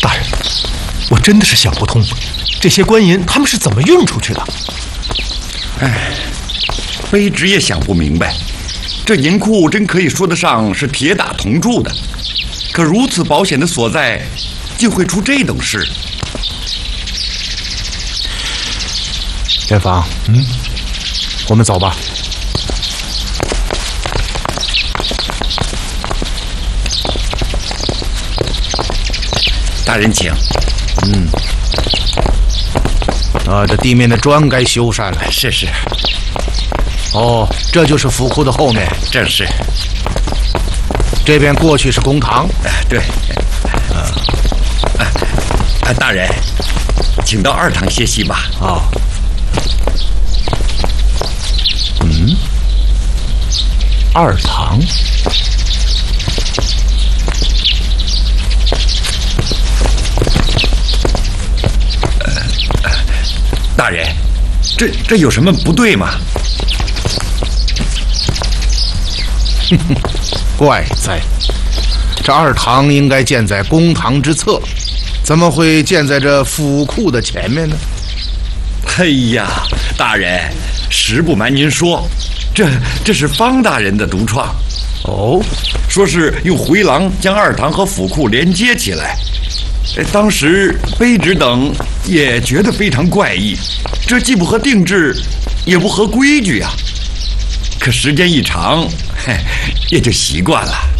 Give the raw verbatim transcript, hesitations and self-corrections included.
大人，我真的是想不通，这些官银他们是怎么运出去的？ 哎，卑职也想不明白，这银库真可以说得上是铁打铜铸的，可如此保险的所在，竟会出这种事。 元芳，嗯，我们走吧。 大人请。 嗯。啊，这地面的砖该修缮了。 是是。 哦，这就是府库的后面。 正是。 这边过去是公堂。 啊，对。啊，啊，大人，请到二堂歇息吧。 哦。嗯，二堂。 大人，这这有什么不对吗？ 哼哼，怪哉，这二堂应该建在公堂之侧，怎么会建在这府库的前面呢？ 哎呀，大人，实不瞒您说，这这是方大人的独创。 哦， 说是用回廊将二堂和府库连接起来。当时卑职等也觉得非常怪异，这既不合定制，也不合规矩啊。可时间一长，嘿，也就习惯了。